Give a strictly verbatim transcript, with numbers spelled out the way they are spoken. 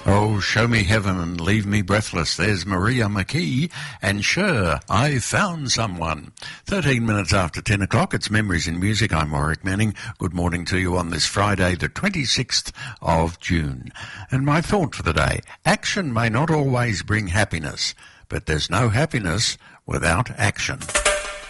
Oh, show me heaven and leave me breathless. There's Maria McKee, and sure, I found someone. Thirteen minutes after ten o'clock, it's Memories in Music. I'm Warwick Manning. Good morning to you on this Friday, the twenty-sixth of June. And my thought for the day, action may not always bring happiness, but there's no happiness without action.